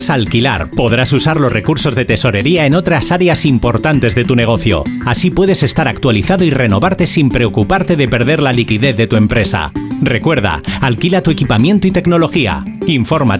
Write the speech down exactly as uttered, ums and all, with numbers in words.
Alquilar. Podrás usar los recursos de tesorería en otras áreas importantes de tu negocio. Así puedes estar actualizado y renovarte sin preocuparte de perder la liquidez de tu empresa. Recuerda, alquila tu equipamiento y tecnología. Infórmate